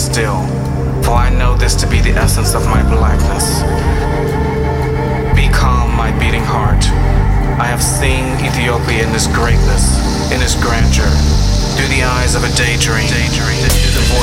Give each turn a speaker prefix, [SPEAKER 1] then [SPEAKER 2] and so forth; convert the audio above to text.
[SPEAKER 1] still, for I know this to be the essence of my blackness. Be calm, my beating heart. I have seen Ethiopia in its greatness, in its grandeur, through the eyes of a daydream.